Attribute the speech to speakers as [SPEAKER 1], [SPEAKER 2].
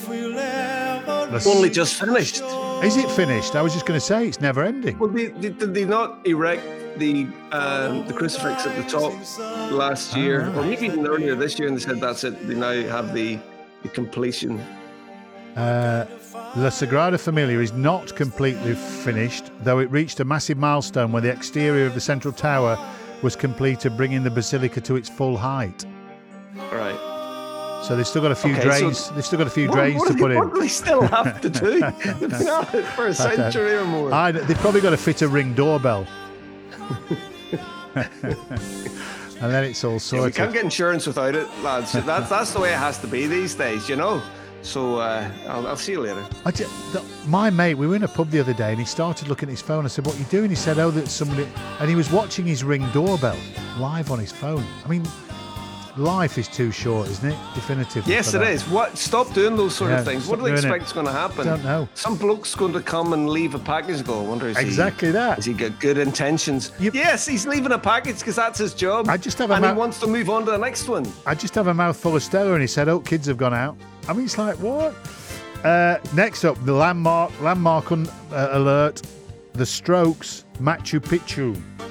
[SPEAKER 1] Only just finished.
[SPEAKER 2] Is it finished? I was just going to say it's never ending.
[SPEAKER 1] Well, did they not erect the crucifix at the top last year,
[SPEAKER 2] right.
[SPEAKER 1] or maybe even earlier this year? And they said that's it. They now have the completion.
[SPEAKER 2] La Sagrada Familia is not completely finished, though it reached a massive milestone when the exterior of the central tower was completed, bringing the basilica to its full height.
[SPEAKER 1] All right.
[SPEAKER 2] So they've still got a few drains. They've still got a few drains
[SPEAKER 1] what
[SPEAKER 2] to put in.
[SPEAKER 1] What do they still have to do? They've been at it for a century or more.
[SPEAKER 2] They've probably got to fit a Ring doorbell. And then it's all sorted.
[SPEAKER 1] We can't get insurance without it, lads. That's the way it has to be these days, you know. So I'll see you later.
[SPEAKER 2] My mate, we were in a pub the other day and he started looking at his phone. I said, "What are you doing?" He said, "Oh, that's somebody," and he was watching his Ring doorbell live on his phone. I mean, life is too short, isn't it? Definitively.
[SPEAKER 1] Yes, it is. Stop doing those sort of things. What do they expect is going to happen?
[SPEAKER 2] I don't know.
[SPEAKER 1] Some bloke's going to come and leave a package and go, I wonder,
[SPEAKER 2] has
[SPEAKER 1] he got good intentions?
[SPEAKER 2] Yep.
[SPEAKER 1] Yes, he's leaving a package because that's his job. He wants to move on to the next one.
[SPEAKER 2] I just have a mouthful of Stella and he said, "Oh, kids have gone out." I mean, it's like, what? Next up, the landmark alert. The Strokes, Machu Picchu.